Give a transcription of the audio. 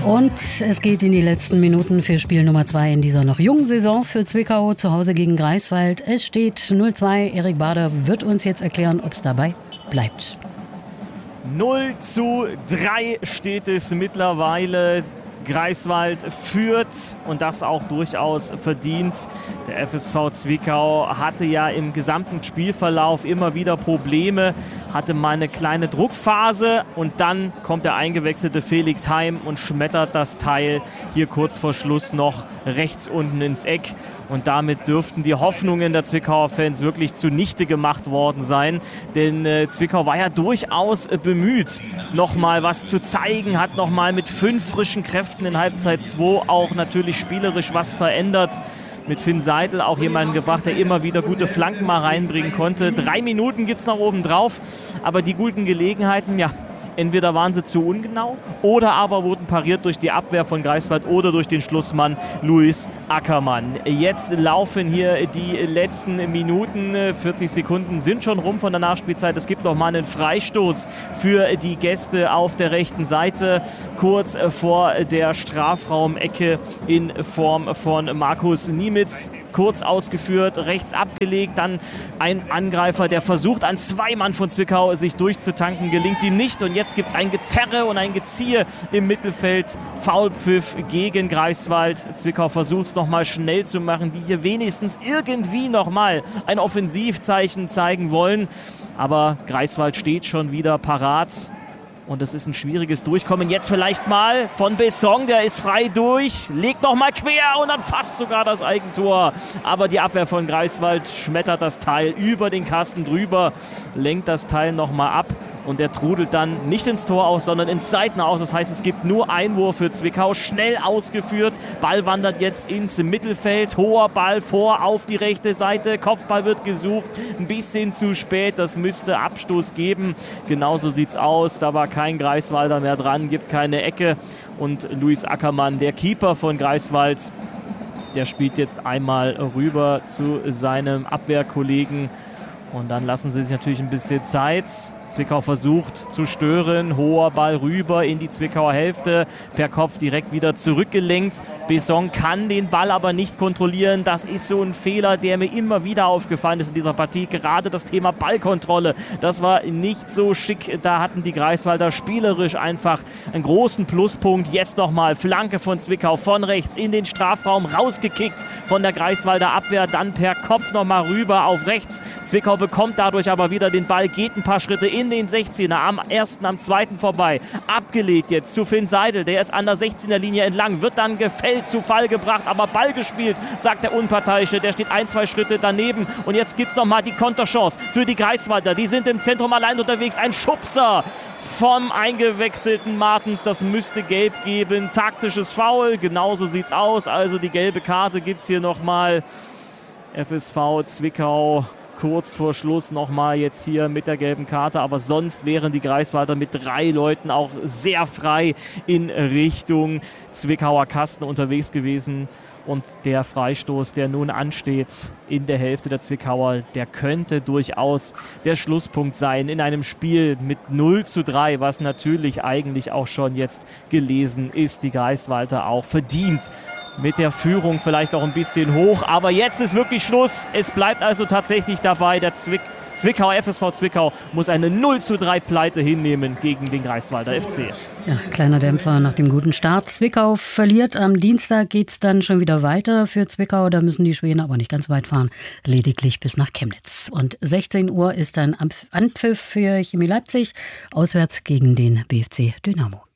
Und es geht in die letzten Minuten für Spiel Nummer 2 in dieser noch jungen Saison für Zwickau zu Hause gegen Greifswald. Es steht 0-2. Erik Bader wird uns jetzt erklären, ob es dabei bleibt. 0-3 steht es mittlerweile. Greifswald führt und das auch durchaus verdient. Der FSV Zwickau hatte ja im gesamten Spielverlauf immer wieder Probleme, hatte mal eine kleine Druckphase und dann kommt der eingewechselte Felix Heim und schmettert das Teil hier kurz vor Schluss noch rechts unten ins Eck. Und damit dürften die Hoffnungen der Zwickauer Fans wirklich zunichte gemacht worden sein. Denn Zwickau war ja durchaus bemüht, nochmal was zu zeigen, hat nochmal mit 5 frischen Kräften in Halbzeit 2 auch natürlich spielerisch was verändert. Mit Finn Seidel auch jemanden gebracht, der immer wieder gute Flanken mal reinbringen konnte. 3 Minuten gibt es noch oben drauf, aber die guten Gelegenheiten, ja, entweder waren sie zu ungenau oder aber wurden pariert durch die Abwehr von Greifswald oder durch den Schlussmann Luis Ackermann. Jetzt laufen hier die letzten Minuten. 40 Sekunden sind schon rum von der Nachspielzeit. Es gibt noch mal einen Freistoß für die Gäste auf der rechten Seite. Kurz vor der Strafraumecke in Form von Markus Niemitz. Kurz ausgeführt, rechts abgelegt, dann ein Angreifer, der versucht, an 2 Mann von Zwickau sich durchzutanken, gelingt ihm nicht und jetzt gibt es ein Gezerre und ein Geziehe im Mittelfeld, Foulpfiff gegen Greifswald. Zwickau versucht es nochmal schnell zu machen, die hier wenigstens irgendwie nochmal ein Offensivzeichen zeigen wollen, aber Greifswald steht schon wieder parat. Und es ist ein schwieriges Durchkommen. Jetzt vielleicht mal von Besson, der ist frei durch, legt nochmal quer und dann fast sogar das Eigentor. Aber die Abwehr von Greifswald schmettert das Teil über den Kasten drüber, lenkt das Teil nochmal ab. Und der trudelt dann nicht ins Tor aus, sondern ins Seiten aus. Das heißt, es gibt nur Einwurf für Zwickau. Schnell ausgeführt. Ball wandert jetzt ins Mittelfeld. Hoher Ball vor auf die rechte Seite. Kopfball wird gesucht. Ein bisschen zu spät. Das müsste Abstoß geben. Genauso sieht's aus. Da war kein Greifswalder mehr dran. Gibt keine Ecke. Und Luis Ackermann, der Keeper von Greifswald, der spielt jetzt einmal rüber zu seinem Abwehrkollegen. Und dann lassen sie sich natürlich ein bisschen Zeit. Zwickau versucht zu stören. Hoher Ball rüber in die Zwickauer Hälfte. Per Kopf direkt wieder zurückgelenkt. Besson kann den Ball aber nicht kontrollieren. Das ist so ein Fehler, der mir immer wieder aufgefallen ist in dieser Partie. Gerade das Thema Ballkontrolle. Das war nicht so schick. Da hatten die Greifswalder spielerisch einfach einen großen Pluspunkt. Jetzt nochmal Flanke von Zwickau von rechts in den Strafraum. Rausgekickt von der Greifswalder Abwehr. Dann per Kopf nochmal rüber auf rechts. Zwickau bekommt dadurch aber wieder den Ball. Geht ein paar Schritte in den 16er, am ersten, am zweiten vorbei. Abgelegt jetzt zu Finn Seidel, der ist an der 16er Linie entlang, wird dann gefällt, zu Fall gebracht, aber Ball gespielt, sagt der Unparteiische. Der steht 1-2 Schritte daneben und jetzt gibt es nochmal die Konterchance für die Greifswalder. Die sind im Zentrum allein unterwegs. Ein Schubser vom eingewechselten Martens, das müsste gelb geben. Taktisches Foul, genauso sieht's aus. Also die gelbe Karte gibt es hier nochmal. FSV Zwickau kurz vor Schluss nochmal jetzt hier mit der gelben Karte, aber sonst wären die Greifswalder mit 3 Leuten auch sehr frei in Richtung Zwickauer Kasten unterwegs gewesen. Und der Freistoß, der nun ansteht in der Hälfte der Zwickauer, der könnte durchaus der Schlusspunkt sein in einem Spiel mit 0-3, was natürlich eigentlich auch schon jetzt gelesen ist. Die Greifswalder auch verdient mit der Führung vielleicht auch ein bisschen hoch. Aber jetzt ist wirklich Schluss. Es bleibt also tatsächlich dabei. Der FSV Zwickau muss eine 0-3 Pleite hinnehmen gegen den Greifswalder FC. Ja, kleiner Dämpfer nach dem guten Start. Zwickau verliert. Am Dienstag geht es dann schon wieder weiter für Zwickau. Da müssen die Schweden aber nicht ganz weit fahren. Lediglich bis nach Chemnitz. Und 16 Uhr ist dann Anpfiff für Chemie Leipzig. Auswärts gegen den BFC Dynamo.